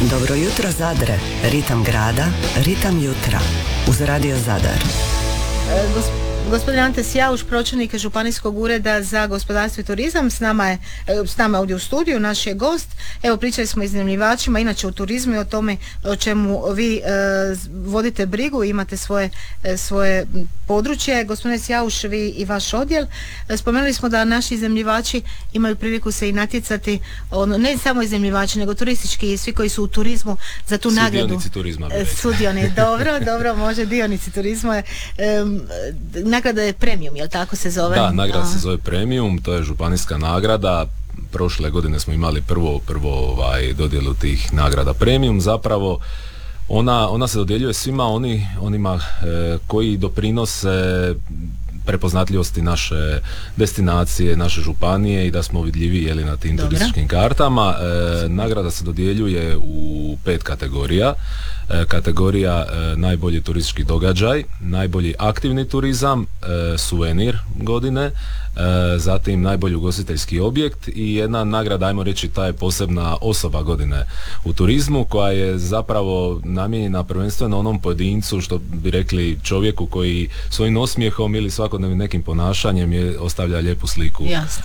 Dobro jutro Zadre, ritam grada, ritam jutra, uz Radio Zadar. Gospodin Ante Sjauš, pročelnik Županijskog ureda za gospodarstvo i turizam, s nama ovdje u studiju, naš je gost. Evo, pričali smo o iznajmljivačima, inače u turizmu i o tome o čemu vi vodite brigu, imate svoje područje. Gospodine Sjauš, vi i vaš odjel. Spomenuli smo da naši iznajmljivači imaju priliku se i natjecati, ne samo iznajmljivači, nego turistički i svi koji su u turizmu za tu nagradu. Sudionici turizma. Sudioni, dobro, može, dionici turizma. Nagrada je premium, jel tako se zove? Da, nagrada se zove premium, to je županijska nagrada. Prošle godine smo imali prvo dodjelu tih nagrada premium. Zapravo ona se dodjeljuje svima onima koji doprinose prepoznatljivosti naše destinacije, naše županije i da smo vidljivi na tim turističkim kartama. Nagrada se dodjeljuje u 5 kategorija. Kategorija najbolji turistički događaj, najbolji aktivni turizam, suvenir godine, zatim najbolji ugostiteljski objekt i jedna nagrada, ajmo reći, ta je posebna osoba godine u turizmu, koja je zapravo namijenjena prvenstveno onom pojedincu, što bi rekli čovjeku koji svojim osmijehom ili svakodnevnim nekim ponašanjem ostavlja lijepu sliku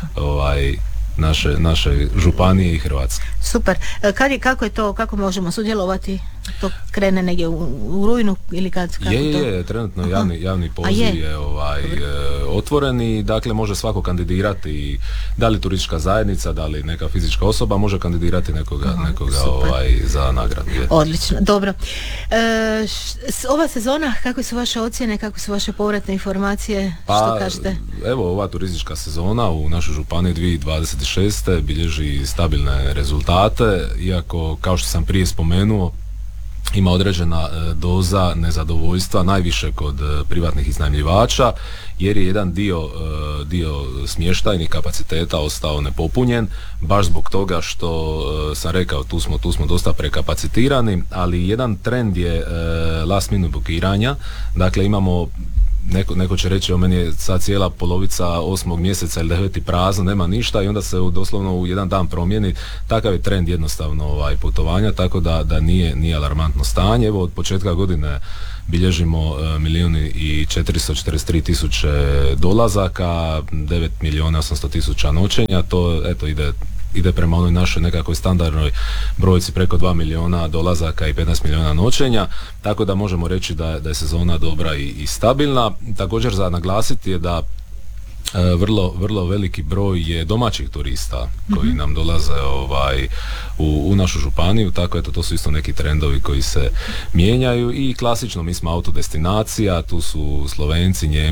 naše županije i Hrvatske. Super. Kako možemo sudjelovati? To krene negdje u rujnu ili kako je, trenutno javni poziv je otvoren i dakle može svako kandidirati, da li turistička zajednica, da li neka fizička osoba može kandidirati nekoga za nagradu. Odlično, dobro. Ova sezona, kakve su vaše ocjene, kakve su vaše povratne informacije, što kažete? Evo, ova turistička sezona u našoj županiji 2026. bilježi stabilne rezultate, iako, kao što sam prije spomenuo, ima određena doza nezadovoljstva, najviše kod privatnih iznajmljivača, jer je jedan dio smještajnih kapaciteta ostao nepopunjen, baš zbog toga što sam rekao, tu smo dosta prekapacitirani, ali jedan trend je last minute bukiranja. Dakle, imamo neko će reći, meni je sad cijela polovica 8. mjeseca ili 9. prazno, nema ništa, i onda se doslovno u jedan dan promijeni. Takav je trend jednostavno putovanja, tako da nije alarmantno stanje. Evo, od početka godine bilježimo 1.443.000 dolazaka, 9.800.000 noćenja. To ide prema onoj našoj nekakvoj standardnoj brojci preko 2 milijuna dolazaka i 15 milijuna noćenja, tako da možemo reći da je sezona dobra i stabilna. Također za naglasiti je da vrlo veliki broj je domaćih turista koji nam dolaze u našu županiju, tako to su isto neki trendovi koji se mijenjaju i klasično mi smo autodestinacija, tu su Slovenci, Njemci,